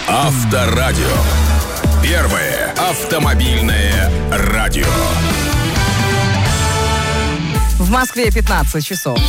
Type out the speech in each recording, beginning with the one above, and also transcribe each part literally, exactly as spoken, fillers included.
Авторадио. Первое автомобильное радио. В Москве пятнадцать часов.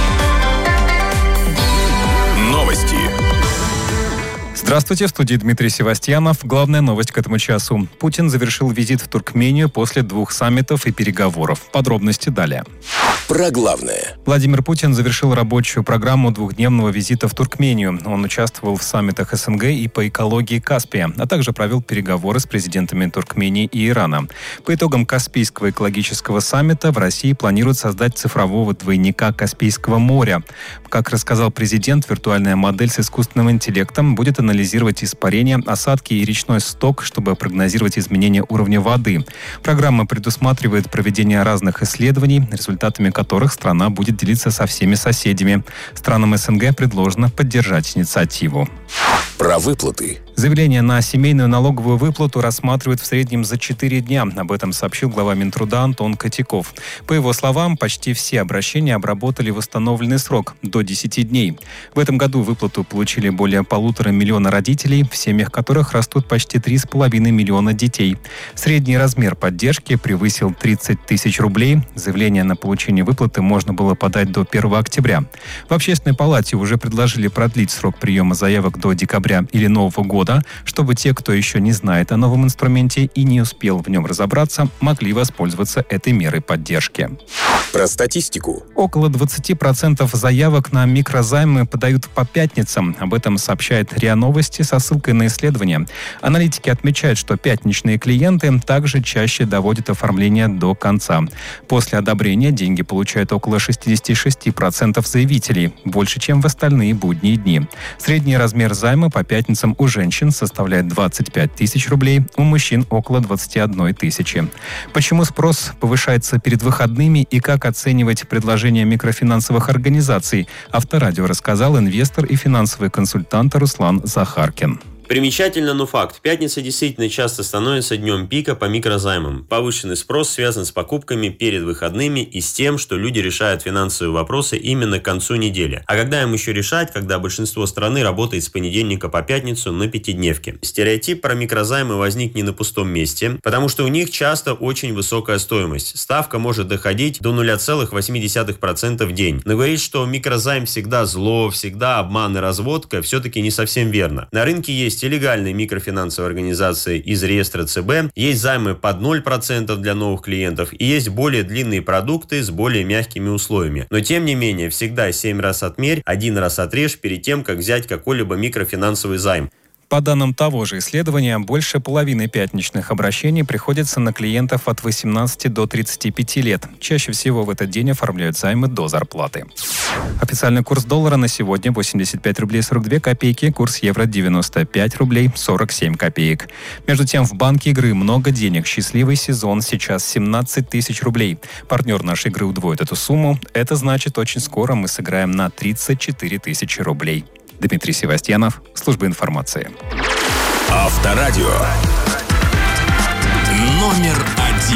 Новости. Здравствуйте, в студии Дмитрий Севастьянов. Главная новость к этому часу. Путин завершил визит в Туркмению после двух саммитов и переговоров. Подробности далее. Про главное. Владимир Путин завершил рабочую программу двухдневного визита в Туркмению. Он участвовал в саммитах СНГ и по экологии Каспия, а также провел переговоры с президентами Туркмении и Ирана. По итогам Каспийского экологического саммита в России планируют создать цифрового двойника Каспийского моря. Как рассказал президент, виртуальная модель с искусственным интеллектом будет анализировать испарение, осадки и речной сток, чтобы прогнозировать изменения уровня воды. Программа предусматривает проведение разных исследований, результатами которых страна будет делиться со всеми соседями. Странам СНГ предложено поддержать инициативу. Про выплаты. Заявление на семейную налоговую выплату рассматривают в среднем за четыре дня. Об этом сообщил глава Минтруда Антон Котяков. По его словам, почти все обращения обработали в установленный срок – до десяти дней. В этом году выплату получили более полутора миллиона родителей, в семьях которых растут почти три с половиной миллиона детей. Средний размер поддержки превысил тридцать тысяч рублей. Заявление на получение выплаты можно было подать до первого октября. В Общественной палате уже предложили продлить срок приема заявок до декабря или Нового года, чтобы те, кто еще не знает о новом инструменте и не успел в нем разобраться, могли воспользоваться этой мерой поддержки. Про статистику. Около двадцати процентов заявок на микрозаймы подают по пятницам. Об этом сообщает РИА Новости со ссылкой на исследование. Аналитики отмечают, что пятничные клиенты также чаще доводят оформление до конца. После одобрения деньги получают около шестьдесят шесть процентов заявителей, больше, чем в остальные будние дни. Средний размер займа по пятницам у женщин составляет двадцать пять тысяч рублей, у мужчин около двадцати одной тысячи. Почему спрос повышается перед выходными и как оценивать предложения микрофинансовых организаций, Авторадио рассказал инвестор и финансовый консультант Руслан Захаркин. Примечательно, но факт. Пятница действительно часто становится днем пика по микрозаймам. Повышенный спрос связан с покупками перед выходными и с тем, что люди решают финансовые вопросы именно к концу недели. А когда им еще решать, когда большинство страны работает с понедельника по пятницу на пятидневке? Стереотип про микрозаймы возник не на пустом месте, потому что у них часто очень высокая стоимость. Ставка может доходить до ноль целых восемь десятых процента в день. Но говорить, что микрозайм всегда зло, всегда обман и разводка, все-таки не совсем верно. На рынке есть Есть легальные микрофинансовые организации из реестра ЦБ, есть займы под ноль процентов для новых клиентов и есть более длинные продукты с более мягкими условиями. Но тем не менее, всегда семь раз отмерь, один раз отрежь перед тем, как взять какой-либо микрофинансовый займ. По данным того же исследования, больше половины пятничных обращений приходится на клиентов от восемнадцати до тридцати пяти лет. Чаще всего в этот день оформляют займы до зарплаты. Официальный курс доллара на сегодня восемьдесят пять рублей сорок две копейки, курс евро девяносто пять рублей сорок семь копеек. Между тем, в банке игры много денег. Счастливый сезон сейчас семнадцать тысяч рублей. Партнер нашей игры удвоит эту сумму. Это значит, очень скоро мы сыграем на тридцать четыре тысячи рублей. Дмитрий Севастьянов, служба информации. Авторадио. Номер один.